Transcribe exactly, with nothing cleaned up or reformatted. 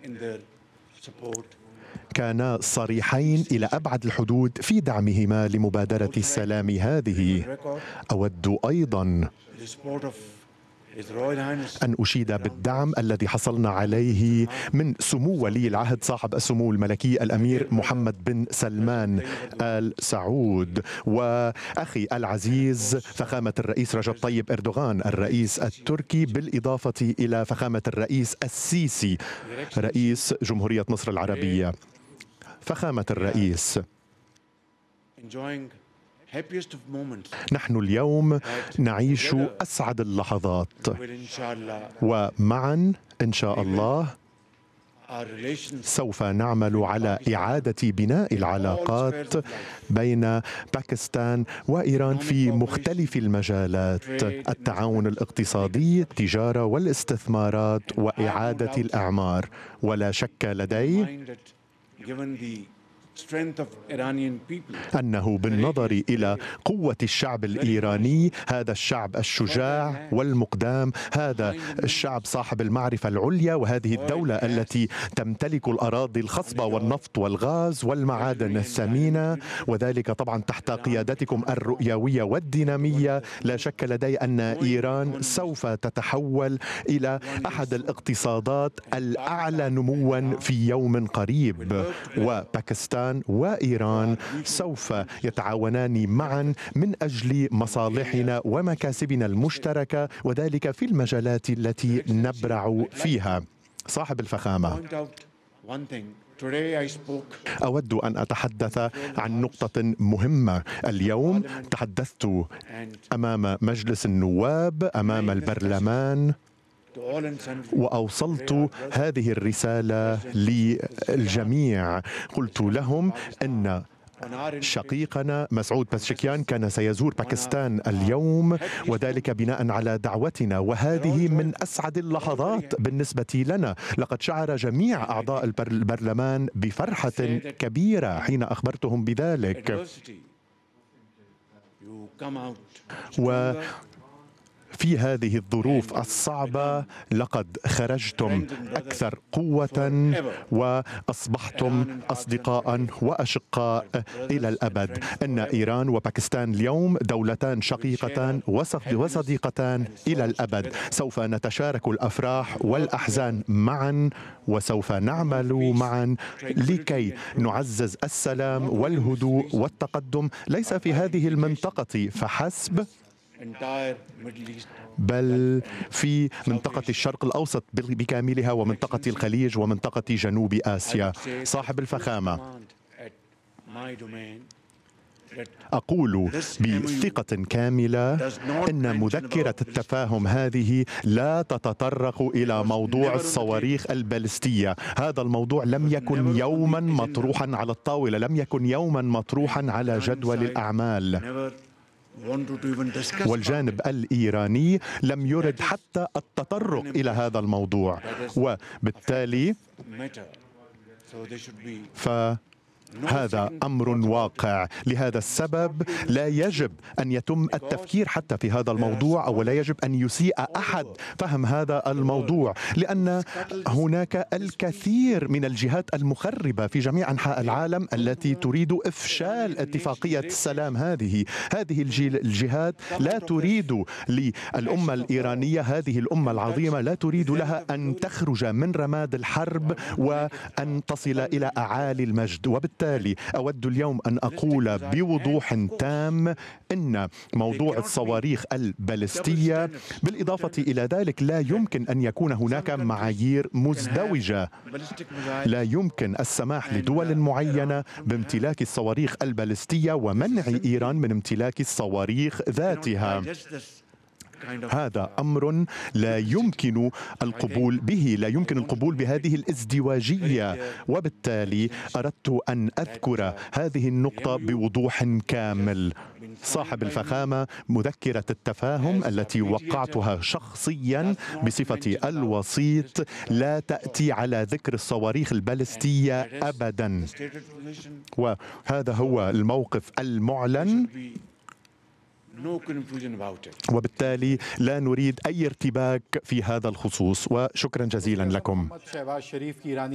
كانا صريحين إلى أبعد الحدود في دعمهما لمبادرة السلام هذه. أود أيضا أن أشيد بالدعم الذي حصلنا عليه من سمو ولي العهد صاحب السمو الملكي الأمير محمد بن سلمان آل سعود، وأخي العزيز فخامة الرئيس رجب طيب إردوغان الرئيس التركي، بالإضافة إلى فخامة الرئيس السيسي رئيس جمهورية مصر العربية. فخامة الرئيس، نحن اليوم نعيش أسعد اللحظات، ومعا إن شاء الله سوف نعمل على إعادة بناء العلاقات بين باكستان وإيران في مختلف المجالات: التعاون الاقتصادي، التجارة والاستثمارات وإعادة الأعمار. ولا شك لدي أنه بالنظر إلى قوة الشعب الإيراني، هذا الشعب الشجاع والمقدام، هذا الشعب صاحب المعرفة العليا، وهذه الدولة التي تمتلك الأراضي الخصبة والنفط والغاز والمعادن الثمينة، وذلك طبعا تحت قيادتكم الرؤيوية والدينامية، لا شك لدي أن إيران سوف تتحول إلى أحد الاقتصادات الأعلى نموا في يوم قريب، وباكستان وإيران سوف يتعاونان معا من أجل مصالحنا ومكاسبنا المشتركة، وذلك في المجالات التي نبرع فيها. صاحب الفخامة، أود أن أتحدث عن نقطة مهمة. اليوم تحدثت أمام مجلس النواب، أمام البرلمان، وأوصلت هذه الرسالة للجميع. قلت لهم أن شقيقنا مسعود بزشكيان كان سيزور باكستان اليوم، وذلك بناء على دعوتنا، وهذه من أسعد اللحظات بالنسبة لنا. لقد شعر جميع أعضاء البرلمان بفرحة كبيرة حين أخبرتهم بذلك. و في هذه الظروف الصعبة لقد خرجتم أكثر قوة وأصبحتم أصدقاء وأشقاء إلى الأبد. إن إيران وباكستان اليوم دولتان شقيقتان وصديقتان إلى الأبد. سوف نتشارك الأفراح والأحزان معا، وسوف نعمل معا لكي نعزز السلام والهدوء والتقدم، ليس في هذه المنطقة فحسب، بل في منطقة الشرق الأوسط بكاملها، ومنطقة الخليج، ومنطقة جنوب آسيا. صاحب الفخامة، أقول بثقة كاملة إن مذكرة التفاهم هذه لا تتطرق إلى موضوع الصواريخ البالستية. هذا الموضوع لم يكن يوما مطروحا على الطاولة، لم يكن يوما مطروحا على جدول الأعمال، والجانب الإيراني لم يرد حتى التطرق إلى هذا الموضوع، وبالتالي ف هذا أمر واقع. لهذا السبب لا يجب أن يتم التفكير حتى في هذا الموضوع، أو لا يجب أن يسيء أحد فهم هذا الموضوع، لأن هناك الكثير من الجهات المخربة في جميع أنحاء العالم التي تريد إفشال اتفاقية السلام هذه. هذه الجهات لا تريد للأمة الإيرانية، هذه الأمة العظيمة، لا تريد لها أن تخرج من رماد الحرب وأن تصل إلى أعالي المجد. وبالتالي بالتالي أود اليوم أن أقول بوضوح تام إن موضوع الصواريخ البالستية بالإضافة إلى ذلك لا يمكن أن يكون هناك معايير مزدوجة. لا يمكن السماح لدول معينة بامتلاك الصواريخ البالستية ومنع إيران من امتلاك الصواريخ ذاتها. هذا أمر لا يمكن القبول به، لا يمكن القبول بهذه الازدواجية، وبالتالي أردت أن أذكر هذه النقطة بوضوح كامل. صاحب الفخامة، مذكرة التفاهم التي وقعتها شخصيا بصفتي الوسيط لا تأتي على ذكر الصواريخ البالستية أبدا، وهذا هو الموقف المعلن، وبالتالي لا نريد أي ارتباك في هذا الخصوص. وشكرا جزيلا لكم.